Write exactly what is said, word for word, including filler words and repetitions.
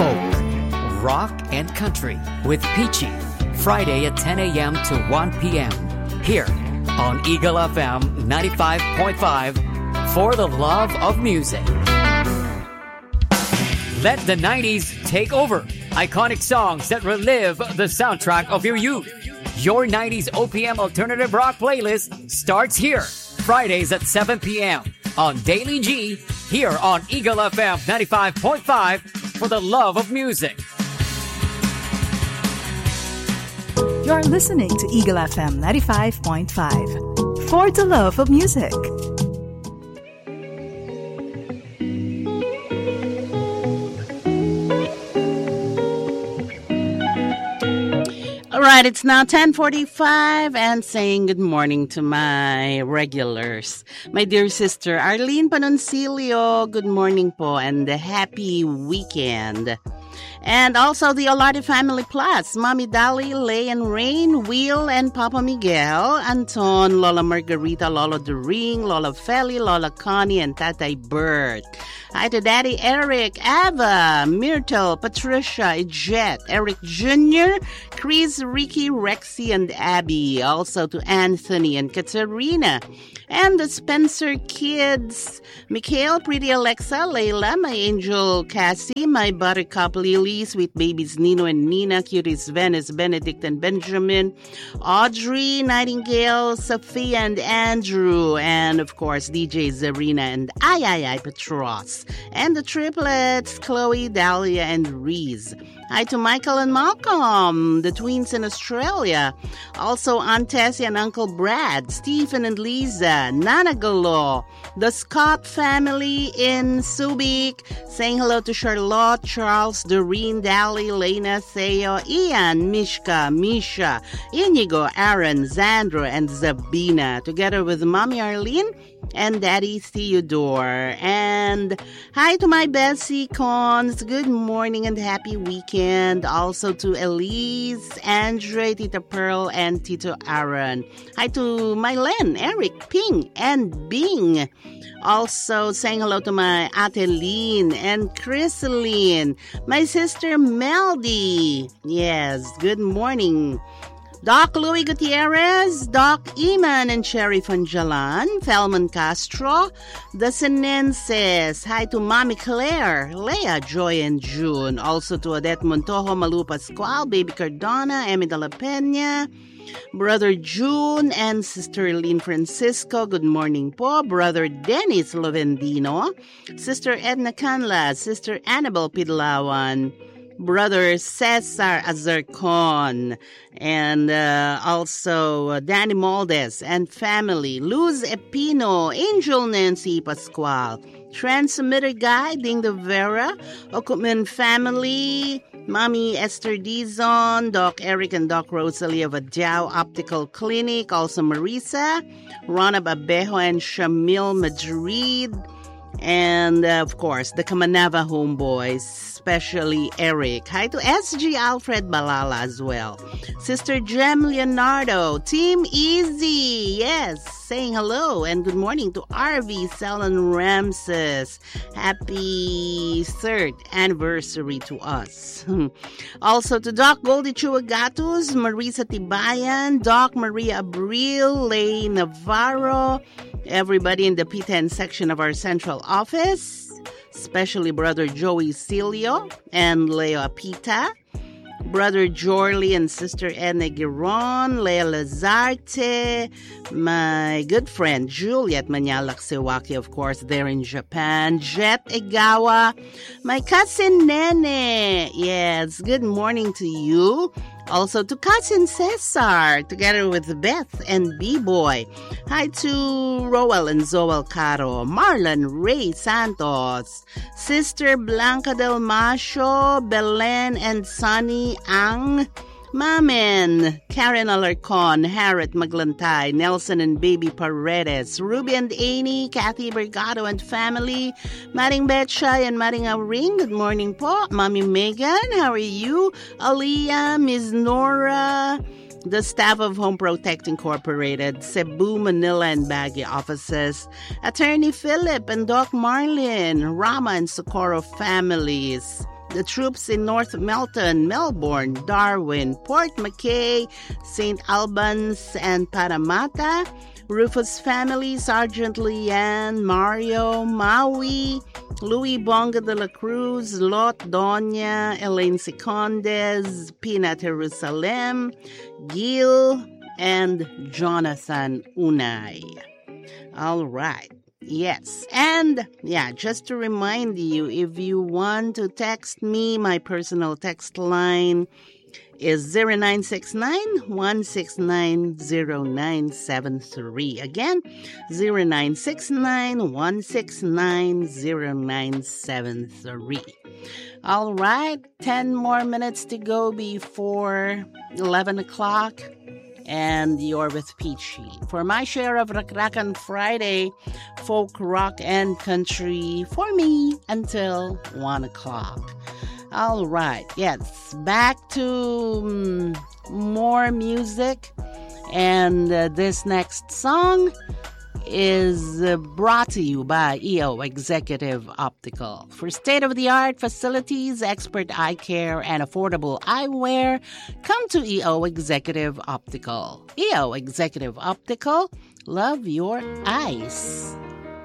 folk, rock, and country with Peachy. Friday at ten a.m. to one p.m. here on Eagle F M ninety-five point five for the love of music. Let the nineties take over. Iconic songs that relive the soundtrack of your youth. Your nineties O P M alternative rock playlist starts here. Fridays at seven p.m. on Daily G here on Eagle F M ninety-five point five for the love of music. You're listening to Eagle F M ninety-five point five for the love of music. All right, it's now ten forty-five and saying good morning to my regulars. My dear sister Arlene Panoncilio, good morning po and a happy weekend. And also the Olarte Family Plus, Mommy Dali, Lay and Rain, Will and Papa Miguel, Anton, Lola Margarita, Lola Doring, Lola Feli, Lola Connie, and Tatay Bert. Hi to Daddy Eric, Ava, Myrtle, Patricia, Jet, Eric Junior, Chris, Ricky, Rexy, and Abby. Also to Anthony and Katerina. And the Spencer kids, Mikhail, Pretty Alexa, Layla, my angel Cassie, my buttercup Lily, sweet babies Nino and Nina, cuties Venice, Benedict and Benjamin, Audrey, Nightingale, Sophia and Andrew, and of course D J Zarina and Ay Ay Ay Petros, and the triplets Chloe, Dahlia, and Reese. Hi to Michael and Malcolm, the twins in Australia. Also Aunt Tessie and Uncle Brad, Stephen and Lisa, Nana Galo, the Scott family in Subic. Saying hello to Charlotte, Charles, Doreen, Dali, Lena, Theo, Ian, Mishka, Misha, Inigo, Aaron, Zandra, and Zabina. Together with Mommy Arlene and Daddy Theodore. And hi to my Bessie Cons. Good morning and happy weekend. Also to Elise, Andre, Tita Pearl, and Tito Aaron. Hi to my Len, Eric, Ping, and Bing. Also saying hello to my Ate Lynn and Chrysaline. My sister Meldy. Yes, good morning. Doc Louis Gutierrez, Doc Iman and Cherry Fanjalan, Felman Castro, the Sinenses. Hi to Mommy Claire, Leah, Joy, and June. Also to Odette Montojo, Malu Pascual, Baby Cardona, Emi de la Peña, Brother June, and Sister Lynn Francisco. Good morning po. Brother Dennis Lovendino, Sister Edna Canla, Sister Annabel Pidlawan, Brother Cesar Azarcon, and uh, also uh, Danny Moldes and family, Luz Epino, Angel Nancy Pascual, Transmitter Guy, Ding de Vera, Okutman family, Mommy Esther Dizon, Doc Eric and Doc Rosalie of Adjao Optical Clinic, also Marisa, Ronab Abejo and Shamil Madrid, and uh, of course the Kamanava homeboys, especially Eric. Hi to S G Alfred Balala as well. Sister Jem Leonardo, Team Easy, yes, saying hello and good morning to R V Selon Ramses. Happy third anniversary to us. Also to Doc Goldie Chuagatus, Marisa Tibayan, Doc Maria Abril, Lay Navarro, everybody in the P ten section of our central office, especially Brother Joey Cilio and Leo Apita, Brother Jorley and Sister Edna Giron, Lea Lazarte, my good friend Juliet Manyalak Sewaki, of course, there in Japan, Jet Egawa, my cousin Nene. Yes, good morning to you. Also to cousin Cesar, together with Beth and B-Boy. Hi to Roel and Zoel Caro, Marlon Ray Santos, Sister Blanca Del Macho, Belen and Sunny Ang, Mamen, Karen Alarcon, Harriet Maglantay, Nelson and Baby Paredes, Ruby and Amy, Kathy Bergado and family, Maring Betchay and Maring Awring, good morning po. Mommy Megan, how are you? Aliyah, Miss Nora, the staff of Home Protect Incorporated, Cebu, Manila, and Baguio offices, Attorney Philip and Doc Marlin, Rama and Socorro families, the troops in North Melton, Melbourne, Darwin, Port McKay, Saint Albans, and Parramatta. Rufus family, Sergeant Leanne, Mario, Maui, Louis Bonga de la Cruz, Lot Doña, Elaine Secondes, Pina Jerusalem, Gil, and Jonathan Unay. All right. Yes. And yeah, just to remind you, if you want to text me, my personal text line is zero nine six nine, one six nine, zero nine seven three. Again, zero nine six nine, one six nine, zero nine seven three. All right, ten more minutes to go before eleven o'clock. And you're with Peachy. For my share of Rakrakan Friday, folk, rock, and country for me until one o'clock. All right, yes, back to um, more music. And uh, this next song is uh, brought to you by E O Executive Optical. For state-of-the-art facilities, expert eye care, and affordable eyewear, come to E O Executive Optical. E O Executive Optical, love your eyes.